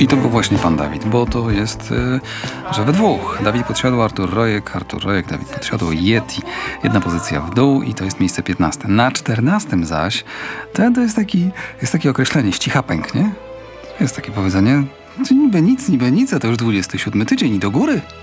I to był właśnie pan Dawid, bo to jest, że we dwóch. Dawid Podsiadło, Artur Rojek, Dawid Podsiadło, Yeti. Jedna pozycja w dół i to jest miejsce 15. Na 14 zaś to jest takie określenie, ścichapęk, nie? Jest takie powiedzenie, niby nic, a to już 27 tydzień i do góry.